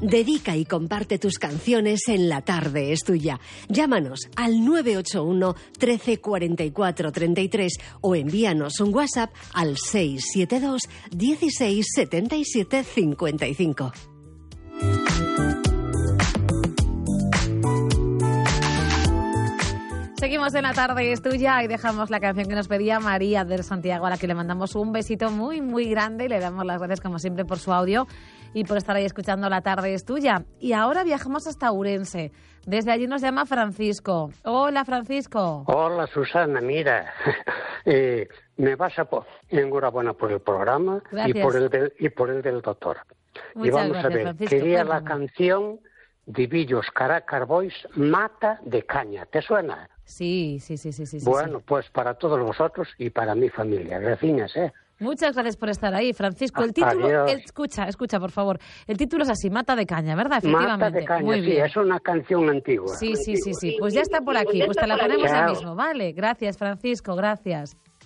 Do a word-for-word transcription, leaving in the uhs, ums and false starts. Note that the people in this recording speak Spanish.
Dedica y comparte tus canciones en La Tarde es Tuya. Llámanos al nueve ocho uno, trece, cuarenta y cuatro, treinta y tres o envíanos un WhatsApp al seis siete dos, dieciséis, setenta y siete, cincuenta y cinco. Seguimos en La Tarde es Tuya y dejamos la canción que nos pedía María del Santiago, a la que le mandamos un besito muy, muy grande y le damos las gracias, como siempre, por su audio y por estar ahí escuchando La Tarde es Tuya. Y ahora viajamos hasta Ourense. Desde allí nos llama Francisco. Hola, Francisco. Hola, Susana. Mira, eh, me vas a po- enhorabuena por el programa y por el, del, y por el del doctor. Muchas y vamos gracias, a ver, Francisco. quería Cuéntame. la canción de Villos Caracar Boys, Mata de Caña. ¿Te suena? Sí, sí, sí, sí, sí. Bueno, sí. pues para todos vosotros y para mi familia. Gracias, ¿eh? Muchas gracias por estar ahí, Francisco. El título, Adiós. el, escucha, escucha, por favor. El título es así, Mata de Caña, ¿verdad? Efectivamente. Mata de Caña, Muy sí, bien. es una canción antigua. Sí, sí, sí, sí. Pues ya está por aquí. Pues te la ponemos ya Chao. mismo, ¿vale? Gracias, Francisco, gracias.